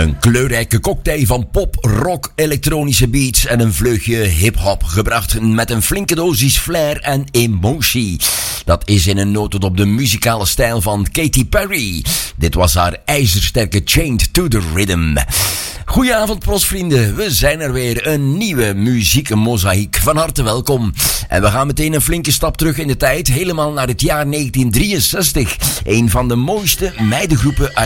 Een kleurrijke cocktail van pop, rock, elektronische beats en een vleugje hip-hop gebracht met een flinke dosis flair en emotie. Dat is in een notendop de muzikale stijl van Katy Perry. Dit was haar ijzersterke Chained to the Rhythm. Goedenavond prosvrienden, we zijn er weer, een nieuwe muziekmozaïek. Van harte welkom. En we gaan meteen een flinke stap terug in de tijd, helemaal naar het jaar 1963. Een van de mooiste meidengroepen uit